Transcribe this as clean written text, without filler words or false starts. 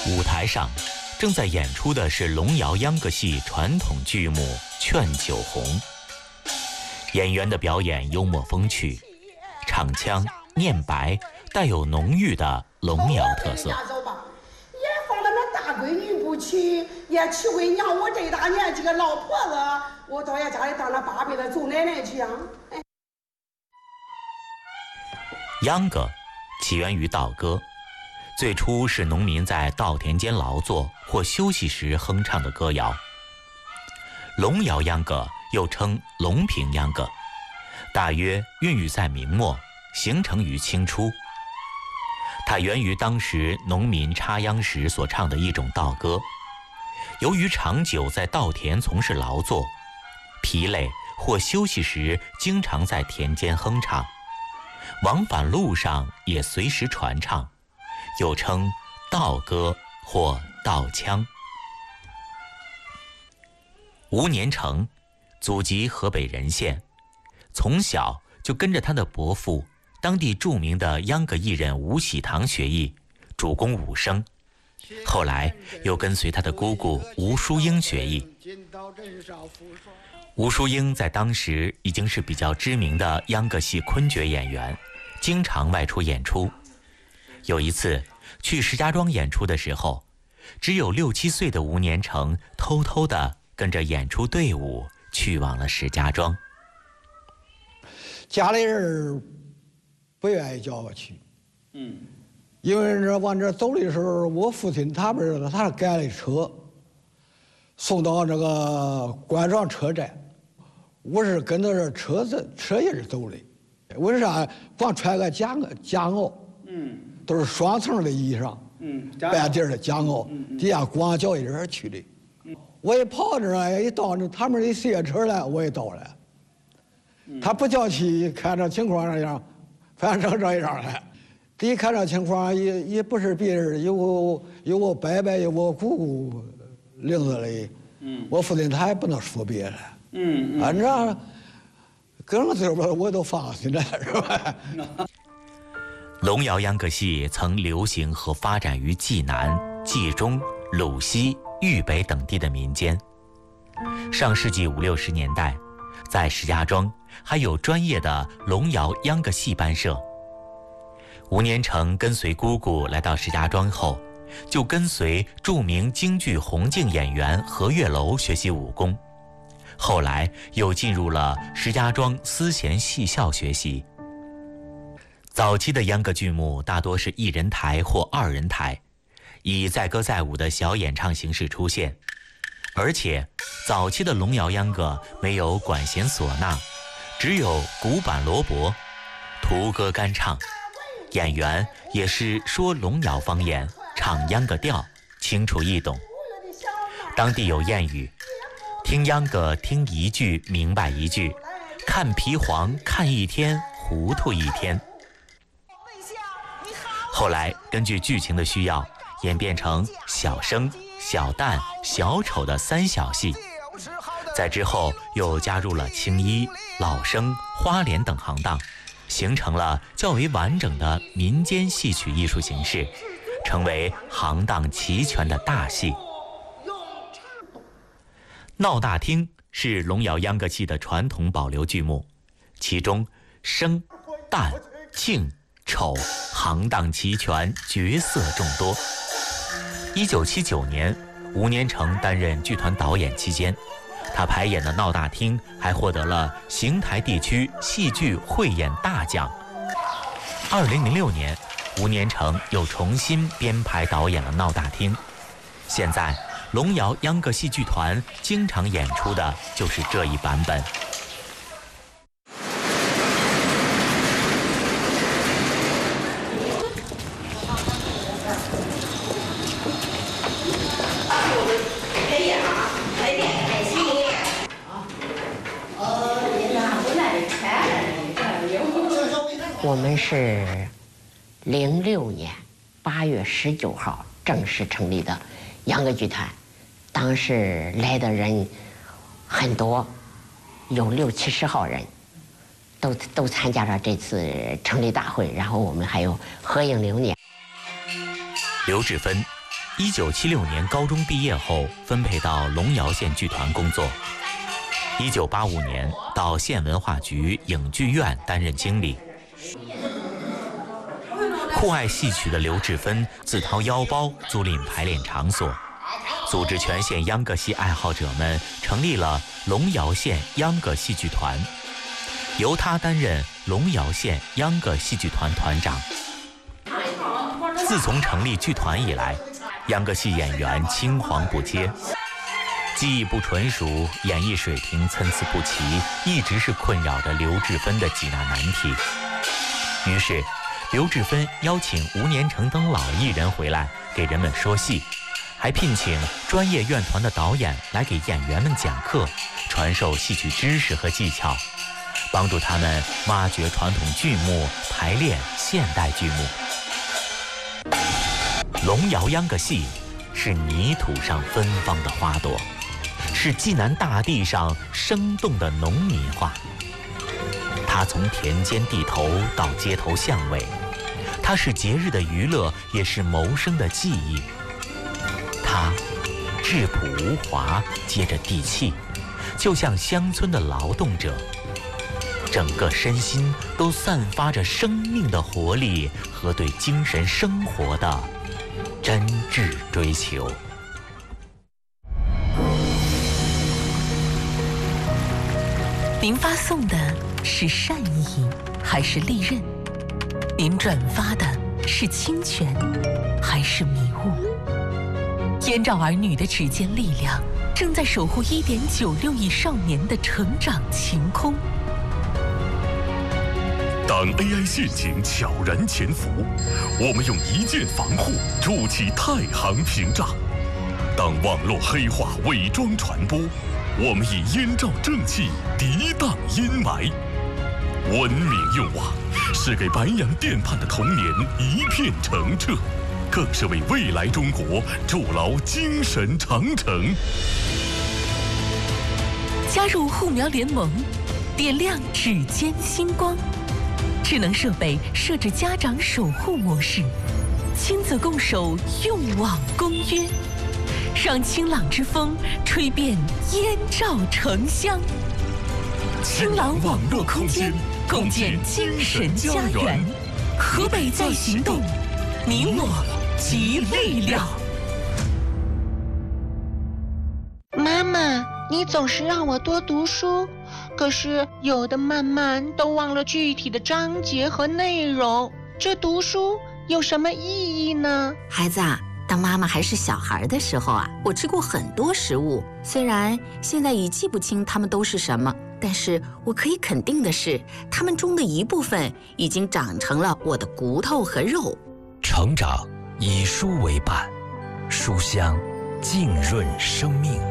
舞台上正在演出的是龙窑秧歌戏传统剧目《劝酒红》。演员的表演幽默风趣，唱腔念白带有浓郁的龙窑特色。 也放到那大闺女不娶，也娶回娘我这大年纪个老婆子，我到俺家里当那8辈的祖奶奶去啊！ 秧歌起源于稻歌，最初是农民在稻田间劳作或休息时哼唱的歌谣。龙窑秧歌又称龙平秧歌，大约孕育在明末，形成于清初。它源于当时农民插秧时所唱的一种稻歌。由于长久在稻田从事劳作，疲累或休息时经常在田间哼唱，往返路上也随时传唱，又称稻歌或稻腔。吴年成，祖籍河北任县，从小就跟着他的伯父，当地著名的秧歌艺人吴喜堂学艺，主攻武生。后来又跟随他的姑姑吴淑英学艺。吴淑英在当时已经是比较知名的秧歌戏昆角演员，经常外出演出。有一次去石家庄演出的时候，只有6、7岁的吴年成偷偷地跟着演出队伍去往了石家庄。 家里人不愿意叫我去，因为这往这走的时候，我父亲他们他改了车，送到这个关庄车站，我是跟着这车也是走的。为啥？光穿个夹袄，都是双层的衣裳，半底的夹袄，底下光脚一人去的。我一跑这儿，一到这他们一卸车来，我也到了。他不叫去，看这情况这样，反正这样了。第一看这情况，也不是别人，有我伯伯，有我姑姑领着的。我父亲他也不能说别的。反正跟这边我都放心了，是吧？ 龙窑秧歌戏曾流行和发展于济南、冀中、鲁西、豫北等地的民间。上世纪50、60年代，在石家庄还有专业的龙窑秧歌戏班社。吴年成跟随姑姑来到石家庄后，就跟随著名京剧红净演员何月楼学习武功，后来又进入了石家庄思贤戏校学习。早期的秧歌剧目大多是1人台或2人台，以载歌载舞的小演唱形式出现，而且早期的龙窑秧歌没有管弦唢呐，只有鼓板锣钹，徒歌干唱，演员也是说龙窑方言，唱秧歌调，清楚易懂。当地有谚语：听秧歌听一句明白一句，看皮黄看一天糊涂一天。后来根据剧情的需要，演变成小生、小旦、小丑的3小戏，在之后又加入了青衣、老生、花脸等行当，形成了较为完整的民间戏曲艺术形式，成为行当齐全的大戏。闹大厅是龙窑秧歌戏的传统保留剧目，其中生、旦、净、丑行当齐全，角色众多。1979年，吴年成担任剧团导演期间，他排演的闹大厅还获得了邢台地区戏剧汇演大奖。2006年，吴年成又重新编排导演了闹大厅。现在龙窑秧歌戏剧团经常演出的就是这一版本。 我们是06年8月19号正式成立的秧歌剧团，当时来的人很多，有60、70号人，都参加了这次成立大会。然后我们还有合影留念。 刘志芬， 1976年高中毕业后，分配到龙窑县剧团工作。1985年到县文化局影剧院担任经理。酷爱戏曲的刘志芬自掏腰包租赁排练场所，组织全县秧歌戏爱好者们成立了龙窑县秧歌戏剧团，由他担任龙窑县秧歌戏剧团团长。自从成立剧团以来，秧歌戏演员青黄不接，技艺不纯熟，演绎水平参差不齐，一直是困扰着刘志芬的几大难题。于是刘志芬邀请吴年成等老艺人回来给人们说戏，还聘请专业院团的导演来给演员们讲课，传授戏曲知识和技巧，帮助他们挖掘传统剧目，排练现代剧目。龙窑秧歌戏是泥土上芬芳的花朵，是济南大地上生动的农民画。它从田间地头到街头巷尾，它是节日的娱乐，也是谋生的技艺。它质朴无华，接着地气，就像乡村的劳动者，整个身心都散发着生命的活力和对精神生活的真挚追求。 您发送的是善意还是利刃？您转发的是侵权还是迷雾？燕赵儿女的指尖力量正在守护1.96亿少年的成长晴空。 当 AI 陷阱悄然潜伏，我们用一键防护筑起太行屏障；当网络黑化伪装传播，我们以燕赵正气涤荡阴霾。文明用网是给白洋淀畔的童年一片澄澈，更是为未来中国筑牢精神长城。 加入护苗联盟，点亮指尖星光。智能设备设置家长守护模式，亲子共守用网公约，让清朗之风吹遍燕赵城乡。清朗网络空间，共建精神家园。河北在行动，你我集力量。 妈妈，你总是让我多读书，可是有的慢慢都忘了具体的章节和内容，这读书有什么意义呢？ 孩子啊，当妈妈还是小孩的时候啊，我吃过很多食物，虽然现在已记不清它们都是什么，但是我可以肯定的是，它们中的一部分已经长成了我的骨头和肉。 成长以书为伴，书香浸润生命。